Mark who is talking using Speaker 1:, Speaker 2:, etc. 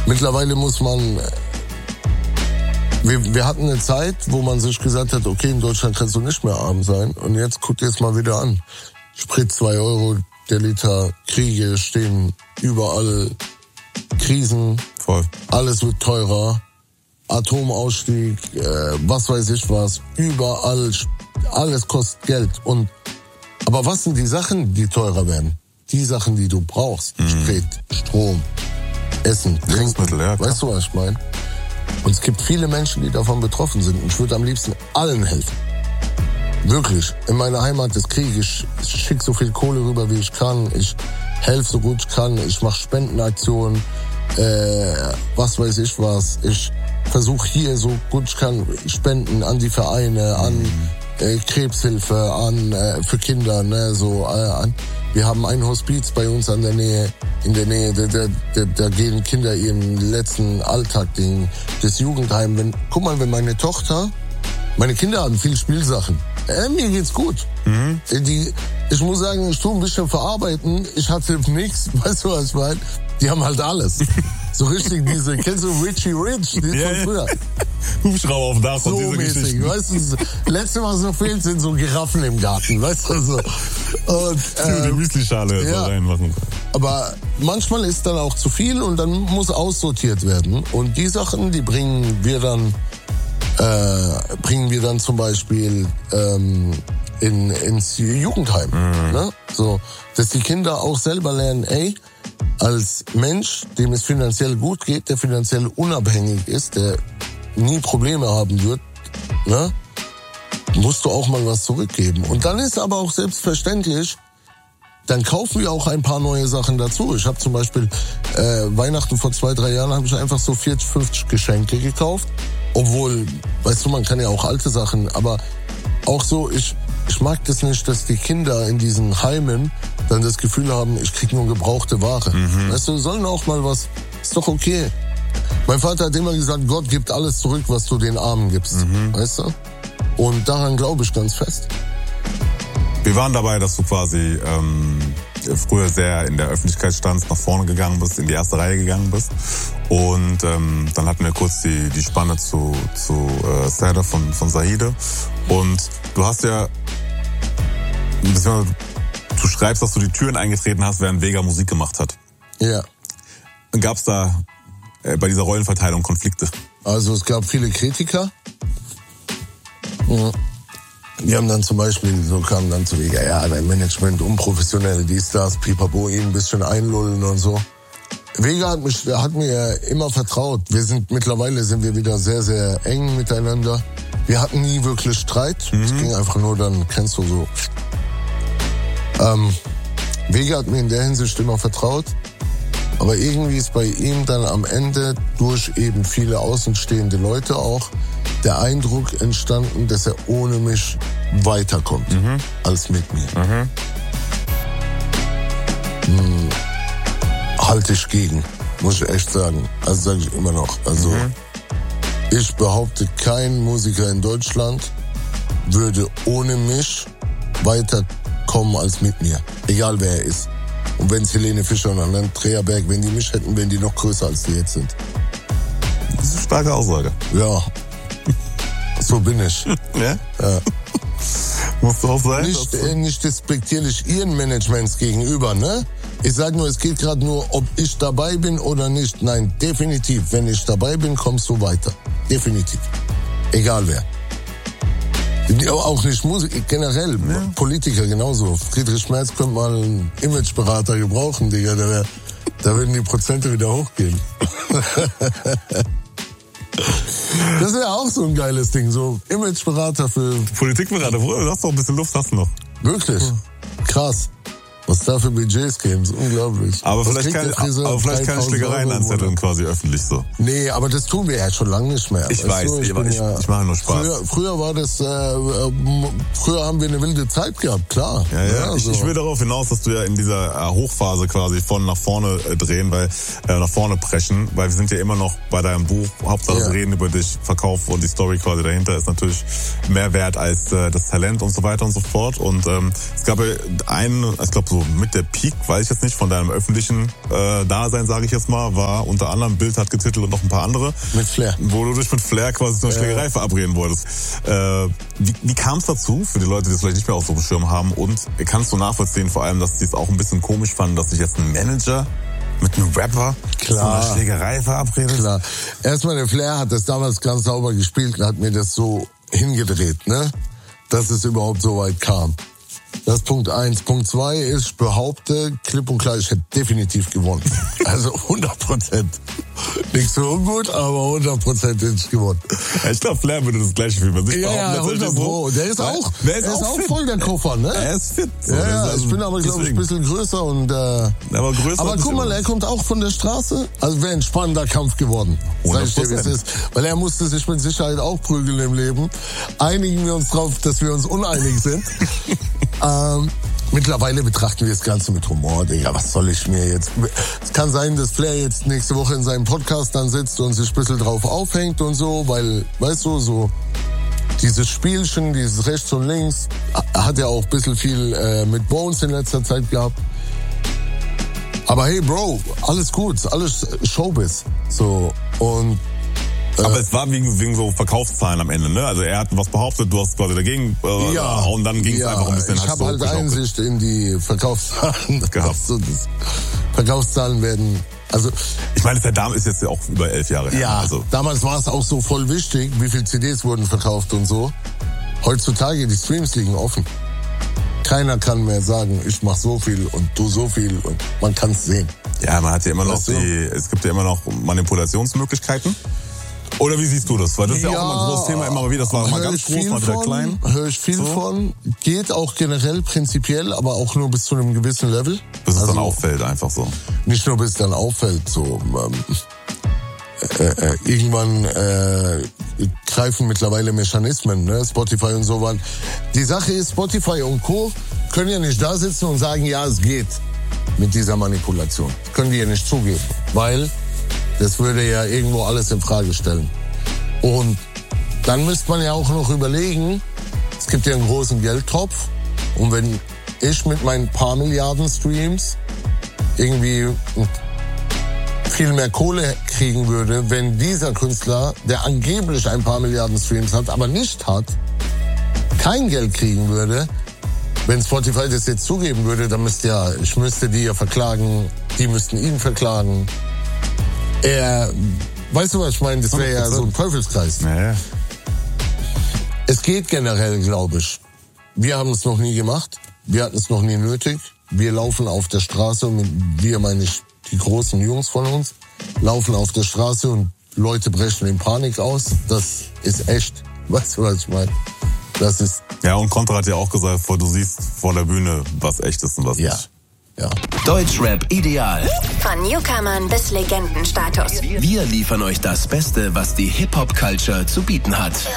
Speaker 1: Mittlerweile muss man... Wir hatten eine Zeit, wo man sich gesagt hat, okay, in Deutschland kannst du nicht mehr arm sein. Und jetzt guck dir es mal wieder an. Sprit 2 € der Liter, Kriege stehen überall, Krisen,
Speaker 2: voll.
Speaker 1: Alles wird teurer, Atomausstieg, was weiß ich was, überall, alles kostet Geld. Aber was sind die Sachen, die teurer werden? Die Sachen, die du brauchst. Sprit, Strom, Essen, Trinken.
Speaker 2: Ja,
Speaker 1: weißt du, was ich meine? Und es gibt viele Menschen, die davon betroffen sind. Und ich würde am liebsten allen helfen. Wirklich. In meiner Heimat des Krieges. Ich schicke so viel Kohle rüber, wie ich kann. Ich helfe so gut ich kann. Ich mache Spendenaktionen. Was weiß ich was. Ich versuche hier so gut ich kann Spenden an die Vereine, an Krebshilfe, für Kinder. Ne, an. Wir haben ein Hospiz bei uns in der Nähe. Da gehen Kinder ihren letzten Alltag, das Jugendheim. Guck mal, wenn meine Kinder haben viel Spielsachen. Mir geht's gut. Ich muss sagen, ich tue ein bisschen verarbeiten. Ich hatte nichts, weißt du, was ich meine? Die haben halt alles. So richtig kennst du Richie Rich, die von früher?
Speaker 2: Hubschrauber auf dem Dach
Speaker 1: so
Speaker 2: und diese
Speaker 1: mäßig,
Speaker 2: Geschichten.
Speaker 1: Weißt du, letzte, was noch fehlt, sind so Giraffen im Garten, weißt du, so. Und,
Speaker 2: die Müslischale
Speaker 1: ja,
Speaker 2: reinmachen.
Speaker 1: Aber manchmal ist dann auch zu viel und dann muss aussortiert werden. Und die Sachen, die bringen wir dann zum Beispiel ins Jugendheim. Ne? So, dass die Kinder auch selber lernen, als Mensch, dem es finanziell gut geht, der finanziell unabhängig ist, der nie Probleme haben wird, ne? Musst du auch mal was zurückgeben. Und dann ist aber auch selbstverständlich, dann kaufen wir auch ein paar neue Sachen dazu. Ich habe zum Beispiel Weihnachten vor 2-3 Jahren habe ich einfach so 40, 50 Geschenke gekauft. Obwohl, weißt du, man kann ja auch alte Sachen, aber auch so, ich mag das nicht, dass die Kinder in diesen Heimen dann das Gefühl haben, ich krieg nur gebrauchte Ware. Weißt du, sollen auch mal was, ist doch okay. Mein Vater hat immer gesagt, Gott gibt alles zurück, was du den Armen gibst. Weißt du? Und daran glaube ich ganz fest.
Speaker 2: Wir waren dabei, dass du quasi früher sehr in der Öffentlichkeit standst, nach vorne gegangen bist, in die erste Reihe gegangen bist. Und dann hatten wir kurz die Spanne zu Seda von Zahide. Und du hast ja, du schreibst, dass du die Türen eingetreten hast, während Vega Musik gemacht hat.
Speaker 1: Ja.
Speaker 2: Gab es da bei dieser Rollenverteilung Konflikte?
Speaker 1: Also es gab viele Kritiker. Ja. Die haben dann zum Beispiel, so kamen dann zu Vega, ja, dein Management unprofessionell, dies, das, pipapo, ihn ein bisschen einlullen und so. Vega hat mir immer vertraut. Mittlerweile sind wir wieder sehr, sehr eng miteinander. Wir hatten nie wirklich Streit. Es ging einfach nur dann, kennst du so. Vega hat mir in der Hinsicht immer vertraut. Aber irgendwie ist bei ihm dann am Ende durch eben viele außenstehende Leute auch der Eindruck entstanden, dass er ohne mich weiterkommt als mit mir. Halte ich gegen, muss ich echt sagen. Also sage ich immer noch. Also ich behaupte, kein Musiker in Deutschland würde ohne mich weiterkommen als mit mir. Egal wer er ist. Und wenn es Helene Fischer und Andrea Berg, wenn die mich hätten, wären die noch größer, als die jetzt sind.
Speaker 2: Das ist eine starke Aussage.
Speaker 1: Ja. So bin ich.
Speaker 2: Ja?
Speaker 1: Ja.
Speaker 2: Muss auch sein.
Speaker 1: Nicht despektierlich ihren Managements gegenüber, ne? Ich sage nur, es geht gerade nur, ob ich dabei bin oder nicht. Nein, definitiv. Wenn ich dabei bin, kommst du weiter. Definitiv. Egal wer. Auch nicht Musik, generell. Ja. Politiker genauso. Friedrich Merz könnte mal einen Imageberater gebrauchen, Digga. Da würden die Prozente wieder hochgehen. Das wäre auch so ein geiles Ding. So Imageberater für...
Speaker 2: Politikberater, du hast doch ein bisschen Luft, hast du noch.
Speaker 1: Wirklich? Krass. Was da für Budgets geben, ist unglaublich.
Speaker 2: Aber vielleicht keine Schlägereien anzetteln quasi öffentlich so.
Speaker 1: Nee, aber das tun wir ja schon lange nicht mehr.
Speaker 2: Ich weiß, ich mache nur Spaß.
Speaker 1: Früher war das, früher haben wir eine wilde Zeit gehabt, klar.
Speaker 2: Ja. Ich will darauf hinaus, dass du ja in dieser Hochphase quasi von nach vorne drehen, nach vorne preschen, weil wir sind ja immer noch bei deinem Buch, Hauptsache wir reden über dich, Verkauf und die Story quasi dahinter ist natürlich mehr wert als das Talent und so weiter und so fort. Und es gab ja ich glaube so mit der Peak, weiß ich jetzt nicht, von deinem öffentlichen Dasein, sage ich jetzt mal, war unter anderem, Bild hat getitelt und noch ein paar andere.
Speaker 1: Mit Flair.
Speaker 2: Wo du dich mit Flair quasi zur Schlägerei verabreden wolltest. Wie kam es dazu, für die Leute, die es vielleicht nicht mehr auf so einem Schirm haben? Und kannst du nachvollziehen vor allem, dass die es auch ein bisschen komisch fanden, dass sich jetzt ein Manager mit einem Rapper zu einer Schlägerei verabredet?
Speaker 1: Klar. Erstmal, der Flair hat das damals ganz sauber gespielt und hat mir das so hingedreht, ne? Dass es überhaupt so weit kam. Das ist Punkt 1. Punkt 2 ist, ich behaupte, klipp und klar, ich hätte definitiv gewonnen. Also 100%. Nicht so ungut, aber 100% hätte ich gewonnen.
Speaker 2: Ja, ich glaube, Flair würde das Gleiche für sich behaupten.
Speaker 1: Ja, 100%. Der ist auch voll der Koffer, ne?
Speaker 2: Er ist fit. So.
Speaker 1: Ja, ich bin aber, glaube ich, ein bisschen größer und, aber guck mal, er kommt auch von der Straße. Also wäre ein spannender Kampf geworden. Sag ich dir, wie es ist. Weil er musste sich mit Sicherheit auch prügeln im Leben. Einigen wir uns drauf, dass wir uns uneinig sind. Mittlerweile betrachten wir das Ganze mit Humor, Digga. Was soll ich mir jetzt... Es kann sein, dass Flair jetzt nächste Woche in seinem Podcast dann sitzt und sich ein bisschen drauf aufhängt und so, weil, weißt du, so dieses Spielchen, dieses rechts und links, hat ja auch ein bisschen viel mit Bones in letzter Zeit gehabt. Aber hey, Bro, alles gut, alles Showbiz. So, und...
Speaker 2: Aber es war wegen so Verkaufszahlen am Ende, ne? Also er hat was behauptet, du hast quasi dagegen und dann ging es einfach ein bisschen.
Speaker 1: Ich habe halt Einsicht in die Verkaufszahlen gehabt. Verkaufszahlen werden, also...
Speaker 2: Ich meine, der Dame ist jetzt auch über 11 Jahre her.
Speaker 1: Ja,
Speaker 2: also.
Speaker 1: Damals war es auch so voll wichtig, wie viele CDs wurden verkauft und so. Heutzutage, die Streams liegen offen. Keiner kann mehr sagen, ich mach so viel und du so viel und man kann es sehen.
Speaker 2: Ja, man hat ja immer noch es gibt ja immer noch Manipulationsmöglichkeiten. Oder wie siehst du das? Weil das ist ja auch immer ein großes Thema, immer mal wieder, das war mal ganz groß, mal wieder klein.
Speaker 1: Höre ich viel von. Geht auch generell prinzipiell, aber auch nur bis zu einem gewissen Level.
Speaker 2: Bis es dann auffällt, einfach so.
Speaker 1: Nicht nur bis es dann auffällt, so. Irgendwann greifen mittlerweile Mechanismen, ne? Spotify und so weiter. Die Sache ist, Spotify und Co. können ja nicht da sitzen und sagen, ja, es geht mit dieser Manipulation. Das können die ja nicht zugeben, weil das würde ja irgendwo alles in Frage stellen. Und dann müsste man ja auch noch überlegen, es gibt ja einen großen Geldtopf und wenn ich mit meinen paar Milliarden Streams irgendwie viel mehr Kohle kriegen würde, wenn dieser Künstler, der angeblich ein paar Milliarden Streams hat, aber nicht hat, kein Geld kriegen würde, wenn Spotify das jetzt zugeben würde, dann ich müsste die ja verklagen, die müssten ihn verklagen. Weißt du, was ich meine? Das wäre ja so ein Teufelskreis.
Speaker 2: Ja.
Speaker 1: Es geht generell, glaube ich. Wir haben es noch nie gemacht. Wir hatten es noch nie nötig. Wir laufen auf der Straße, und wir meine ich die großen Jungs von uns, laufen auf der Straße und Leute brechen in Panik aus. Das ist echt. Weißt du, was ich meine? Das ist...
Speaker 2: Ja, und Contra hat ja auch gesagt, du siehst vor der Bühne, was echt ist und was nicht.
Speaker 1: Ja.
Speaker 3: Deutschrap ideal.
Speaker 4: Von Newcomern bis Legendenstatus.
Speaker 3: Wir liefern euch das Beste, was die Hip-Hop-Culture zu bieten hat.